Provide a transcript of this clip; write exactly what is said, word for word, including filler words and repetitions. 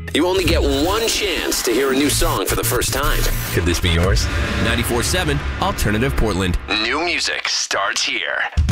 You only get one chance to hear a new song for the first time. Could this be yours? ninety-four point seven Alternative Portland. New music starts here.